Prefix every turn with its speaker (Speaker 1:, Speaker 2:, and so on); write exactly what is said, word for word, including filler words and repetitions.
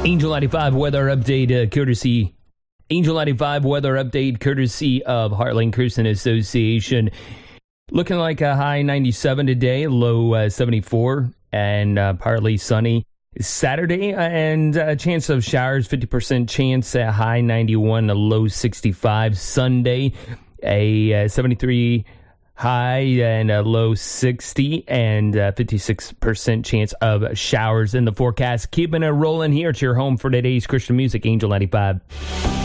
Speaker 1: Angel ninety-five weather update, uh, courtesy. Angel ninety-five weather update, courtesy of Heartland Christian Association. Looking like a high ninety-seven today, low uh, seventy-four, and uh, partly sunny. Saturday, and a chance of showers, fifty percent chance, a high ninety-one, a low sixty-five. Sunday, a uh, seventy-three high and a low sixty, and uh, fifty-six percent chance of showers in the forecast. Keeping it rolling here. It's your home for today's Christian music, Angel ninety-five.